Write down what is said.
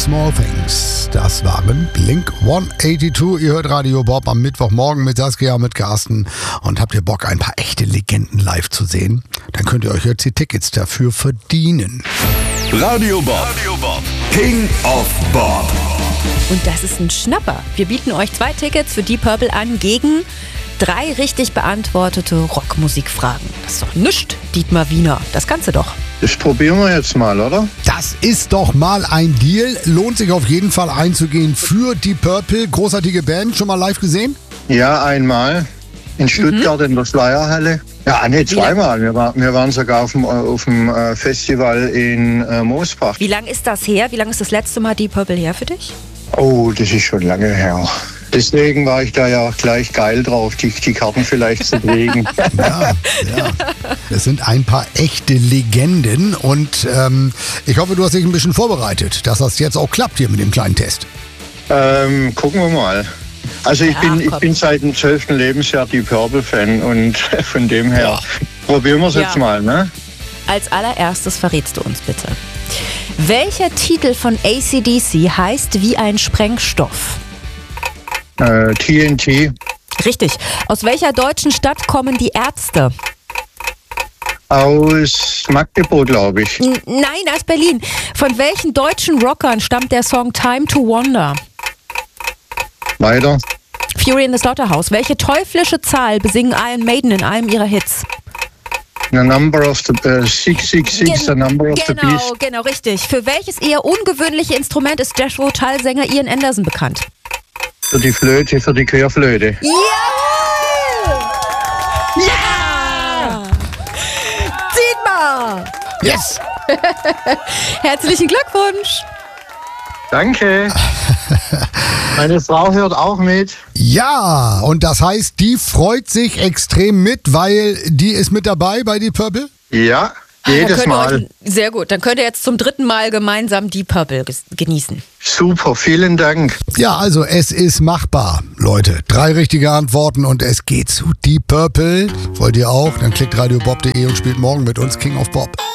Small Things, das waren Blink 182. Ihr hört Radio Bob am Mittwochmorgen mit Saskia, mit Carsten. Und habt ihr Bock, ein paar echte Legenden live zu sehen? Dann könnt ihr euch jetzt die Tickets dafür verdienen. Radio Bob, King of Bob. Und das ist ein Schnapper. Wir bieten euch 2 Tickets für Deep Purple an gegen 3 richtig beantwortete Rockmusikfragen. Das ist doch nichts, Dietmar Wiener. Das kannst du doch. Das probieren wir jetzt mal, oder? Das ist doch mal ein Deal. Lohnt sich auf jeden Fall einzugehen für Deep Purple. Großartige Band. Schon mal live gesehen? Ja, einmal. In Stuttgart in der Schleierhalle. Ja, nee, zweimal. Wir waren sogar auf dem Festival in Moosbach. Wie lange ist das her? Wie lange ist das letzte Mal Deep Purple her für dich? Oh, das ist schon lange her. Deswegen war ich da ja auch gleich geil drauf, die Karten vielleicht zu kriegen. Ja. Es sind ein paar echte Legenden und ich hoffe, du hast dich ein bisschen vorbereitet, dass das jetzt auch klappt hier mit dem kleinen Test. Gucken wir mal. Also ich bin seit dem 12. Lebensjahr Deep Purple-Fan und von dem her probieren wir es jetzt mal, ne? Als allererstes verrätst du uns bitte. Welcher Titel von AC/DC heißt wie ein Sprengstoff? TNT. Richtig. Aus welcher deutschen Stadt kommen die Ärzte? Aus Magdeburg, glaube ich. Nein, aus Berlin. Von welchen deutschen Rockern stammt der Song Time to Wonder? Weiter. Fury in the Slaughterhouse. Welche teuflische Zahl besingen Iron Maiden in einem ihrer Hits? The number of the 666, the number of the beast. Genau, richtig. Für welches eher ungewöhnliche Instrument ist Jethro Tull-Sänger Ian Anderson bekannt? Für die Flöte, für die Querflöte. Ja! Dietmar! Yes! Herzlichen Glückwunsch! Danke. Meine Frau hört auch mit. Ja, und das heißt, die freut sich extrem mit, weil die ist mit dabei bei Deep Purple? Ja, jedes Mal. Sehr gut, dann könnt ihr jetzt zum 3. Mal gemeinsam Deep Purple genießen. Super, vielen Dank. Ja, also es ist machbar, Leute. 3 richtige Antworten und es geht zu Deep Purple. Wollt ihr auch? Dann klickt radiobob.de und spielt morgen mit uns King of Bob.